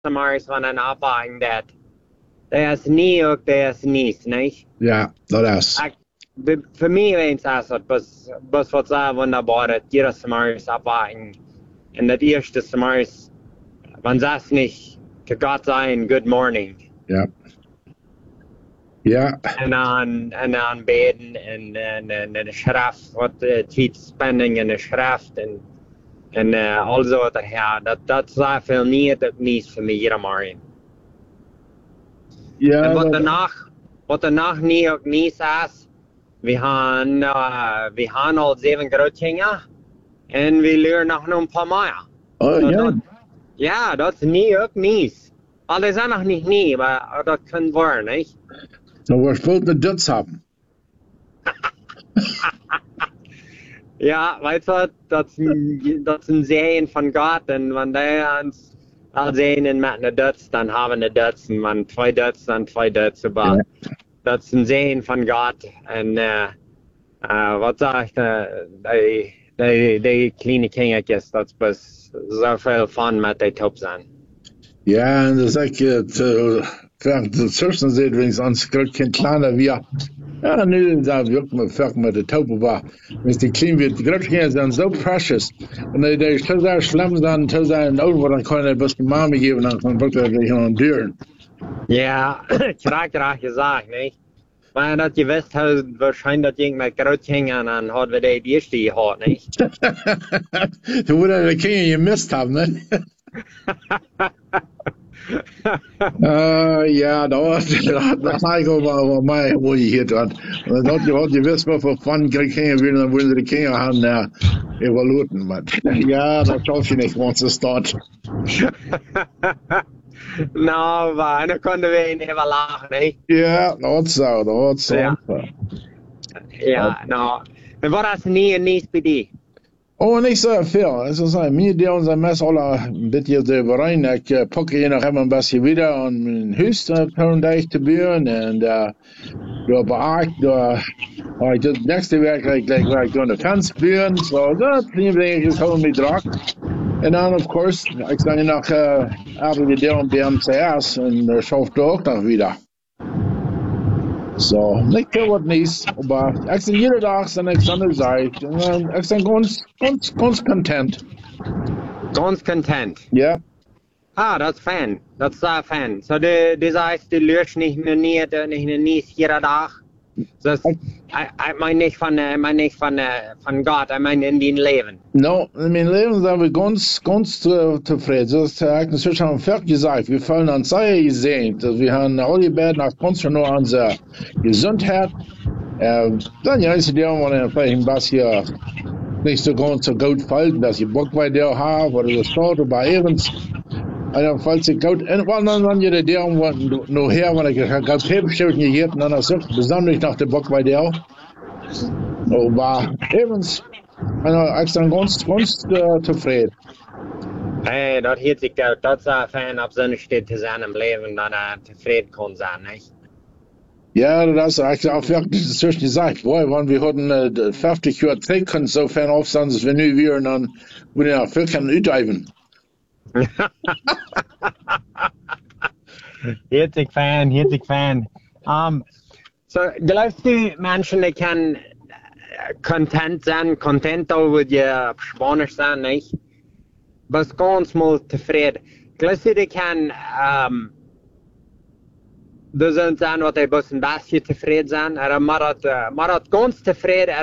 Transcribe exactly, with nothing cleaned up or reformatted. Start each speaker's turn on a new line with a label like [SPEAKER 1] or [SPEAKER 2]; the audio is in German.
[SPEAKER 1] Samaris van een afwaring dat. Dat is niet ook, dat is niet, niet?
[SPEAKER 2] Ja, dat is.
[SPEAKER 1] Voor mij eens is het best, best wat zo wunderbaar dat jeder Samaris afwaring. En dat eerste Samaris, wenn das nicht, to God sein, good morning.
[SPEAKER 2] Ja. Ja.
[SPEAKER 1] En dan, en dan beden en, en, en, en de schrift, wat uh, tijd spending in de schrift en, en uh, al zo wat ja, dat, dat is veel niet ook niet voor mij iedere morgen.
[SPEAKER 2] Ja.
[SPEAKER 1] En wat
[SPEAKER 2] dat...
[SPEAKER 1] daarna, wat daarna niet ook niet is, we gaan, uh, we gaan al zeven grootjingen en we leren nog een paar meer.
[SPEAKER 2] Oh
[SPEAKER 1] so,
[SPEAKER 2] ja.
[SPEAKER 1] Dat, ja, dat is niet ook niet. Al dat is nog niet niet, maar dat kan worden, niet?
[SPEAKER 2] Nou, we wollten eine Dutz haben.
[SPEAKER 1] Ja, weißt du, das ist ein Sehen von Gott und wenn der uns all sehen mit einer Dutz, dann haben wir eine Dutz und wenn zwei Dutz, dann zwei Dutz. Aber ja. Das ist ein Sehen von Gott und äh, äh, was sag ich, die, die, die kleine Kindertjes, das ist so viel Fun mit den Top sein.
[SPEAKER 2] Ja, en dan zeg je, de zussen zit wens ons kind kleiner wir. Ja, nu zijn we ook met ver met de topen waar. Als die klein wird, die grootkinderen zijn zo precious. En die die zo daar slim zijn, zo zijn oud worden, dan kan je best een mama geven, dan kan je dat gaan duren.
[SPEAKER 1] Ja, graag graag gezegd, niet? Maar dat je wist, waarschijnlijk dat je met grootkinderen, dan hadden we die eerste gehad, niet?
[SPEAKER 2] Dan moet je de kinderen gemist hebben, ne? uh, ja, dat ga ik over mij hoe je hier doet. Dat je wat je wist wat voor fun krijgen willen, dan willen de kinderen gaan uh, evalueren. Maar ja, dat schafft je niet, want ze staat.
[SPEAKER 1] Nou, maar dan konden we niet even lachen, hè?
[SPEAKER 2] Ja, dat zo, dat zo.
[SPEAKER 1] Ja, ja nou. En wat is niet en niet bij die?
[SPEAKER 2] Oh, niet zo veel. Ik zou zeggen, mijn deel zijn meestal al een beetje de verein. Ik uh, pak je nog een beetje weer aan mijn huis per dag te buren. En uh, door beacht, door ik het nächste werk ik gleich ik door de fans buren. Zo, dat neem ik eens gewoon mee draag. En dan, of course, ik sta je nog uh, arbeid deel aan B M C S en daar schafft er ook nog weer. So, nicht viel was nichts, aber ich bin jeden Tag an der Seite und ich bin ganz, ganz, ganz content.
[SPEAKER 1] Ganz content?
[SPEAKER 2] Ja.
[SPEAKER 1] Ah, das ist fan. Das ist sehr fan. So, du, du sagst, du lernst nicht mehr nicht, nicht, nicht jeden Tag. Das, ich, ich meine nicht von, ich meine nicht von, von Gott, ich meine in dein Leben.
[SPEAKER 2] No, in meinem Leben sind wir ganz, ganz zufrieden. Das habe ich natürlich schon fertig gesagt. Wir fallen an sehr gesehen. Wir haben alle beiden nach ganz nur an unsere Gesundheit. Äh, dann ja, ist die Dinge, vielleicht ein bisschen nicht so ganz so gut fallen, dass ich Bock bei dir habe oder das Start oder bei irgendwas. En dan valt ze koud. En dan dan je de deel nog her, want ik heb geen bestemd gegeten. En dan zegt besonders nach de bok bij deel. Oh, maar evens. En dan ik ben ganz, ganz uh, tevreden.
[SPEAKER 1] Hey, dat heet ik ook. Dat is fijn op zo'n steed te zijn im Leben, dat er tevreden kon zijn, niet?
[SPEAKER 2] Ja, dat is eigenlijk ook wirklich zwischen gesagt. Boah, wenn wir hatten uh, vijftig Jahre trinken, so fern auf sind, dass wir nu weer en dan moeten we nog veel gaan uitdrijven.
[SPEAKER 1] Herzig fan, herzig fan. Um, so, glaubst du, Menschen, die können content sein, content over die Spanisch sein, nicht? Was ganz mal zufrieden. Glaubst du, die können, um, die sind sein, was die ein bisschen zufrieden sind, aber man hat, man hat ganz zufrieden,